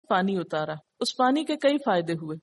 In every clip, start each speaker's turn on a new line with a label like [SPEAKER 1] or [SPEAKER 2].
[SPEAKER 1] پانی اتارا، اس پانی کے کئی فائدے ہوئے.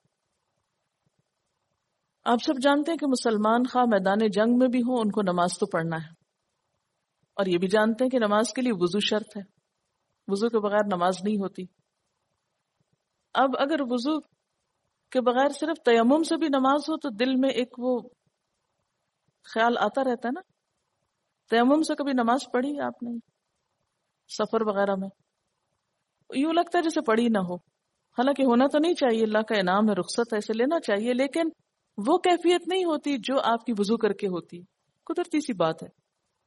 [SPEAKER 1] آپ سب جانتے ہیں کہ مسلمان خواہ میدان جنگ میں بھی ہوں ان کو نماز تو پڑھنا ہے، اور یہ بھی جانتے ہیں کہ نماز کے لیے وضو شرط ہے، وضو کے بغیر نماز نہیں ہوتی. اب اگر وضو کے بغیر صرف تیمم سے بھی نماز ہو تو دل میں ایک وہ خیال آتا رہتا ہے نا، تیمم سے کبھی نماز پڑھی آپ نے سفر وغیرہ میں؟ یوں لگتا ہے جیسے پڑھی نہ ہو، حالانکہ ہونا تو نہیں چاہیے، اللہ کا انعام ہے، رخصت ہے، اسے لینا چاہیے، لیکن وہ کیفیت نہیں ہوتی جو آپ کی وضو کر کے ہوتی. قدرتی سی بات ہے.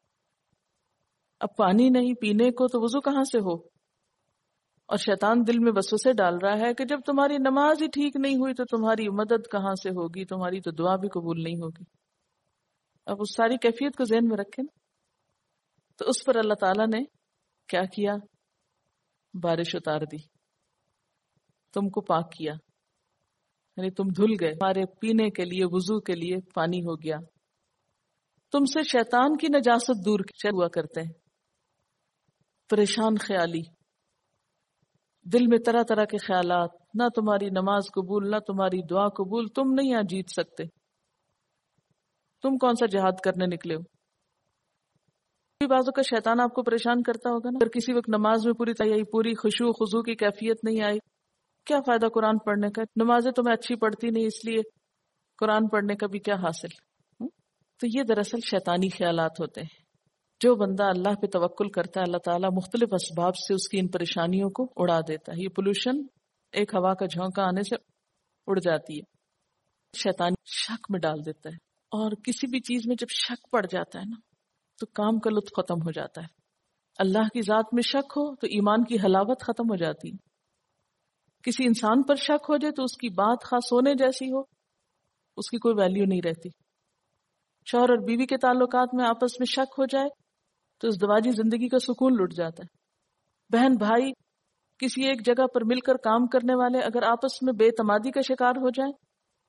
[SPEAKER 1] اب پانی نہیں پینے کو تو وضو کہاں سے ہو؟ اور شیطان دل میں وسوسے ڈال رہا ہے کہ جب تمہاری نماز ہی ٹھیک نہیں ہوئی تو تمہاری مدد کہاں سے ہوگی، تمہاری تو دعا بھی قبول نہیں ہوگی. اب اس ساری کیفیت کو ذہن میں رکھیں نا. تو اس پر اللہ تعالیٰ نے کیا کیا؟ بارش اتار دی، تم کو پاک کیا، یعنی تم دھل گئے، ہمارے پینے کے لیے وضو کے لیے پانی ہو گیا. تم سے شیطان کی نجاست دور ہوا کرتے ہیں. پریشان خیالی، دل میں طرح طرح کے خیالات، نہ تمہاری نماز قبول، نہ تمہاری دعا قبول، تم نہیں یہاں جیت سکتے، تم کون سا جہاد کرنے نکلے ہو. بازو کا شیطان آپ کو پریشان کرتا ہوگا نا. اگر کسی وقت نماز میں پوری خشوع خضوع کی کیفیت نہیں آئی، کیا فائدہ قرآن پڑھنے کا؟ نمازیں تو میں اچھی پڑھتی نہیں، اس لیے قرآن پڑھنے کا بھی کیا حاصل؟ تو یہ دراصل شیطانی خیالات ہوتے ہیں. جو بندہ اللہ پہ توکل کرتا ہے اللہ تعالیٰ مختلف اسباب سے اس کی ان پریشانیوں کو اڑا دیتا ہے. یہ پولوشن ایک ہوا کا جھونکا آنے سے اڑ جاتی ہے. شیطان شک میں ڈال دیتا ہے، اور کسی بھی چیز میں جب شک پڑ جاتا ہے نا تو کام کا لطف ختم ہو جاتا ہے. اللہ کی ذات میں شک ہو تو ایمان کی حلاوت ختم ہو جاتی. کسی انسان پر شک ہو جائے تو اس کی بات خاص ہونے جیسی ہو، اس کی کوئی ویلیو نہیں رہتی. شوہر اور بیوی کے تعلقات میں آپس میں شک ہو جائے تو اس دواجی زندگی کا سکون لٹ جاتا ہے. بہن بھائی کسی ایک جگہ پر مل کر کام کرنے والے اگر آپس میں بے اعتمادی کا شکار ہو جائیں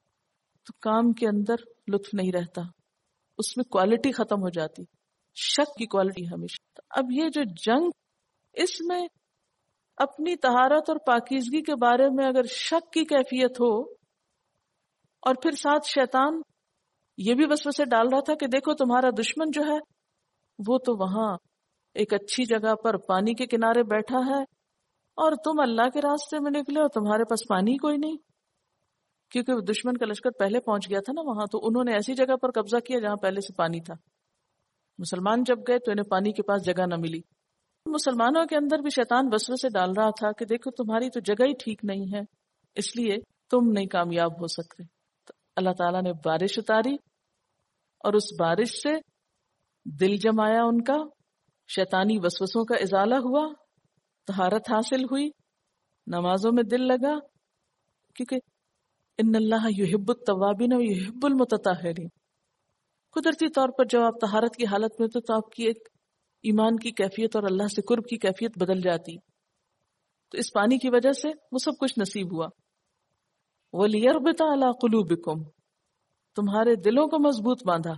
[SPEAKER 1] تو کام کے اندر لطف نہیں رہتا، اس میں کوالٹی ختم ہو جاتی، شک کی کوالٹی ہمیشہ. اب یہ جو جنگ، اس میں اپنی طہارت اور پاکیزگی کے بارے میں اگر شک کی کیفیت ہو، اور پھر ساتھ شیطان یہ بھی وسوسے ڈال رہا تھا کہ دیکھو تمہارا دشمن جو ہے وہ تو وہاں ایک اچھی جگہ پر پانی کے کنارے بیٹھا ہے اور تم اللہ کے راستے میں نکلے اور تمہارے پاس پانی کوئی نہیں. کیونکہ دشمن کا لشکر پہلے پہنچ گیا تھا نا وہاں، تو انہوں نے ایسی جگہ پر قبضہ کیا جہاں پہلے سے پانی تھا. مسلمان جب گئے تو انہیں پانی کے پاس جگہ نہ ملی. مسلمانوں کے اندر بھی شیطان وسوسے ڈال رہا تھا کہ دیکھو تمہاری تو جگہ ہی ٹھیک نہیں ہے، اس لیے تم نہیں کامیاب ہو سکتے. تو اللہ تعالیٰ نے بارش اتاری اور اس بارش سے دل جمایا ان کا، شیطانی وسوسوں کا ازالہ ہوا، طہارت حاصل ہوئی، نمازوں میں دل لگا. کیونکہ ان اللہ یحب التوابین و یحب المتطہرین. قدرتی طور پر جب آپ طہارت کی حالت میں تو آپ کی ایک ایمان کی کیفیت اور اللہ سے قرب کی کیفیت بدل جاتی. تو اس پانی کی وجہ سے وہ سب کچھ نصیب ہوا. وَلِيَرْبِطَ عَلَىٰ قُلُوبِكُمْ، تمہارے دلوں کو مضبوط باندھا،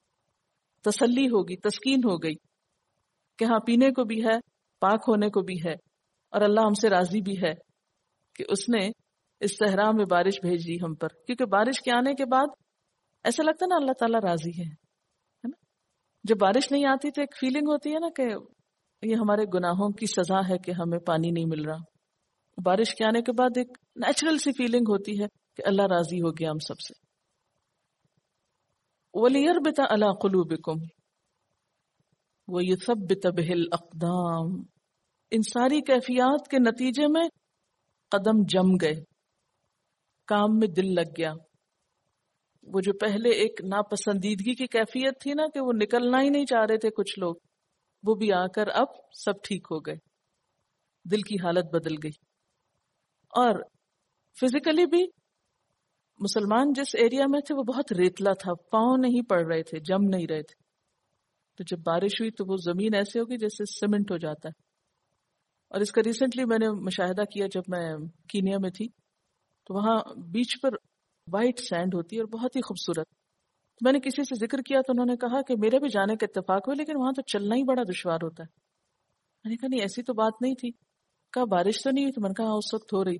[SPEAKER 1] تسلی ہوگی، تسکین ہو گئی کہ ہاں پینے کو بھی ہے، پاک ہونے کو بھی ہے، اور اللہ ہم سے راضی بھی ہے کہ اس نے اس صحرا میں بارش بھیج دی ہم پر. کیونکہ بارش کے آنے کے بعد ایسا لگتا ہے نا اللہ تعالیٰ راضی ہے نا. جب بارش نہیں آتی تو ایک فیلنگ ہوتی ہے نا کہ یہ ہمارے گناہوں کی سزا ہے کہ ہمیں پانی نہیں مل رہا. بارش کے آنے کے بعد ایک نیچرل سی فیلنگ ہوتی ہے کہ اللہ راضی ہو گیا ہم سب سے. وَلِيَرْبِطَ عَلَىٰ قُلُوبِكُمْ وَيُثَبِّتَ بِهِ الْأَقْدَامِ. ان ساری کیفیات کے نتیجے میں قدم جم گئے، کام میں دل لگ گیا. وہ جو پہلے ایک ناپسندیدگی کی کیفیت تھی نا کہ وہ نکلنا ہی نہیں چاہ رہے تھے کچھ لوگ، وہ بھی آ کر اب سب ٹھیک ہو گئے، دل کی حالت بدل گئی. اور فزیکلی بھی مسلمان جس ایریا میں تھے وہ بہت ریتلا تھا، پاؤں نہیں پڑ رہے تھے، جم نہیں رہے تھے. تو جب بارش ہوئی تو وہ زمین ایسے ہوگی جیسے سیمنٹ ہو جاتا ہے. اور اس کا ریسنٹلی میں نے مشاہدہ کیا جب میں کینیا میں تھی، تو وہاں بیچ پر وائٹ سینڈ ہوتی ہے اور بہت ہی خوبصورت. میں نے کسی سے ذکر کیا تو انہوں نے کہا کہ میرے بھی جانے کا اتفاق ہوا لیکن وہاں تو چلنا ہی بڑا دشوار ہوتا ہے. میں نے کہا نہیں ایسی تو بات نہیں تھی. کہا بارش تو نہیں ہوئی؟ تو میں نے کہا اس وقت ہو رہی